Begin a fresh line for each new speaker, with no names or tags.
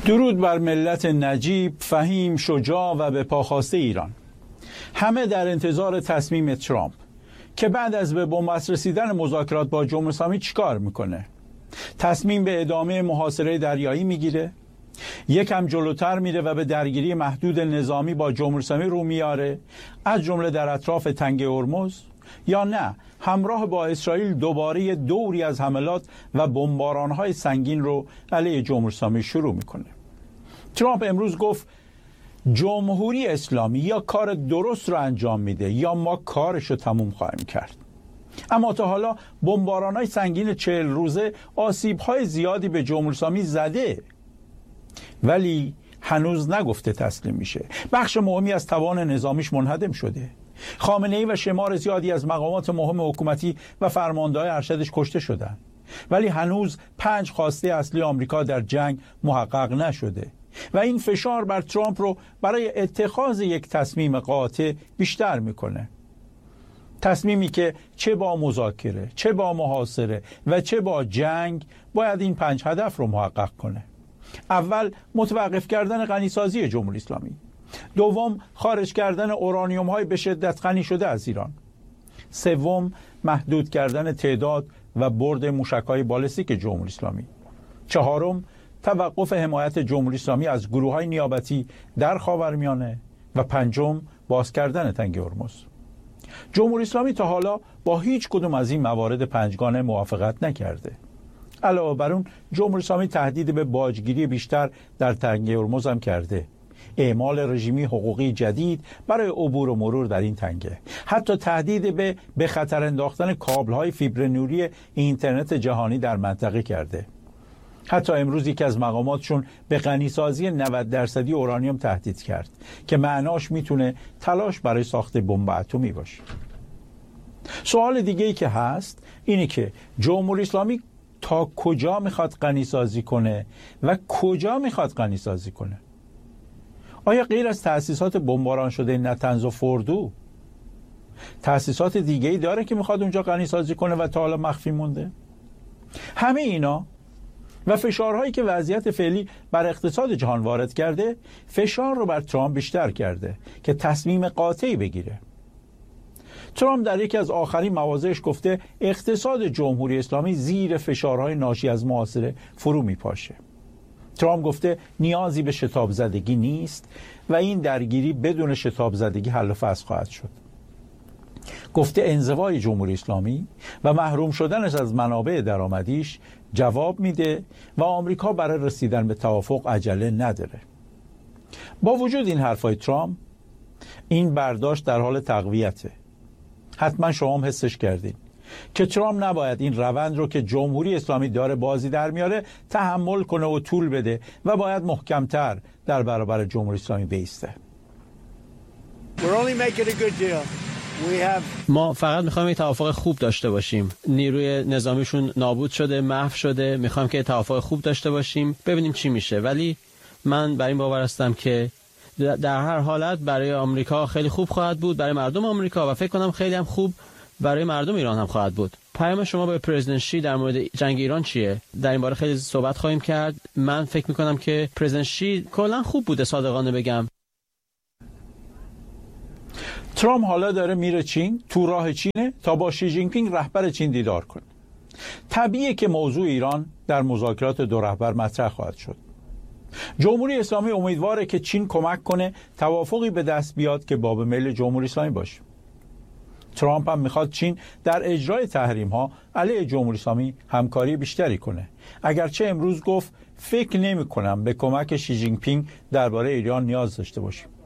درود بر ملت نجیب، فهیم، شجاع و به پاخواسته ایران. همه در انتظار تصمیم ترامپ که بعد از به بنبست رسیدن مذاکرات با جمهوری اسلامی چیکار میکنه. تصمیم به ادامه محاصره دریایی میگیره، یکم جلوتر میره و به درگیری محدود نظامی با جمهوری اسلامی رو میاره، از جمله در اطراف تنگه هرمز، یا نه همراه با اسرائیل دوباره دوری از حملات و بمباران‌های سنگین رو علیه جمهوری اسلامی شروع میکنه. ترامپ امروز گفت جمهوری اسلامی یا کار درست رو انجام میده یا ما کارش رو تموم خواهیم کرد. اما تا حالا بمباران‌های سنگین 40 روزه آسیب‌های زیادی به جمهوری اسلامی زده، ولی هنوز نگفته تسلیم میشه. بخش مهمی از توان نظامیش منهدم شده. خامنه‌ای و شمار زیادی از مقامات مهم حکومتی و فرمانده‌های ارشدش کشته شدند، ولی هنوز 5 خواسته اصلی آمریکا در جنگ محقق نشده و این فشار بر ترامپ رو برای اتخاذ یک تصمیم قاطع بیشتر میکنه. تصمیمی که چه با مذاکره، چه با محاصره و چه با جنگ باید این 5 هدف رو محقق کنه. اول، متوقف کردن غنیسازی جمهوری اسلامی. دوم، خارج کردن اورانیوم های به شدت غنی شده از ایران. سوم، محدود کردن تعداد و برد موشک های بالستیک جمهوری اسلامی. چهارم، توقف حمایت جمهوری اسلامی از گروه های نیابتی در خاورمیانه. و پنجم، باز کردن تنگه هرمز. جمهوری اسلامی تا حالا با هیچ کدوم از این موارد پنجگانه موافقت نکرده. علاوه بر اون، جمهوری اسلامی تهدید به باجگیری بیشتر در تنگه هرمز هم کرده. اعمال رژیمی حقوقی جدید برای عبور و مرور در این تنگه. حتی تهدید به خطر انداختن کابل‌های فیبر نوری اینترنت جهانی در منطقه کرده. حتی امروز یکی از مقاماتشون به غنیسازی 90% اورانیوم تهدید کرد که معناش میتونه تلاش برای ساخت بمب اتمی باشه. سوال دیگه‌ای که هست اینه که جمهوری اسلامی تا کجا میخواد غنیسازی کنه و کجا میخواد غنیسازی کنه؟ آیا غیر از تأسیسات بمباران شده نتنز و فوردو تأسیسات دیگه‌ای داره که میخواد اونجا غنیسازی کنه و تا حالا مخفی مونده؟ همه اینا و فشارهایی که وضعیت فعلی بر اقتصاد جهان وارد کرده، فشار رو بر ترامپ بیشتر کرده که تصمیم قاطعی بگیره. ترامپ در یکی از آخرین مواضعش گفته اقتصاد جمهوری اسلامی زیر فشارهای ناشی از محاصره فرو میپاشه. ترامپ گفته نیازی به شتاب زدگی نیست و این درگیری بدون شتاب زدگی حل و فصل خواهد شد. گفته انزوای جمهوری اسلامی و محروم شدنش از منابع درآمدیش جواب میده و آمریکا برای رسیدن به توافق عجله نداره. با وجود این حرفای ترامپ، این برداشت در حال تقویته. حتما شما هم حسش کردین که ترامپ نباید این روند رو که جمهوری اسلامی داره بازی در میاره تحمل کنه و طول بده و باید محکمتر در برابر جمهوری اسلامی بایسته.
ما فقط میخوایم یک توافق خوب داشته باشیم. نیروی نظامیشون نابود شده، محو شده. میخوایم که توافق خوب داشته باشیم، ببینیم چی میشه. ولی من بر این باور هستم که در هر حالت برای آمریکا خیلی خوب خواهد بود، برای مردم آمریکا، و فکر کنم خیلی هم خوب برای مردم ایران هم خواهد بود. پیام شما به پرزیدنت شی در مورد جنگ ایران چیه؟ در این باره خیلی صحبت خواهیم کرد. من فکر میکنم که پرزیدنت شی کلا خوب بوده، صادقانه بگم.
ترامپ حالا داره میره چین، تو راه چینه تا با شی جین پینگ رهبر چین دیدار کنه. طبیعیه که موضوع ایران در مذاکرات دو رهبر مطرح خواهد شد. جمهوری اسلامی امیدواره که چین کمک کنه توافقی به دست بیاد که باب میل جمهوری اسلامی باشه. ترامپ هم میخواد چین در اجرای تحریم ها علیه جمهوری اسلامی همکاری بیشتری کنه. اگرچه امروز گفت فکر نمی کنم به کمک شی جین پینگ درباره ایران نیاز داشته باشیم.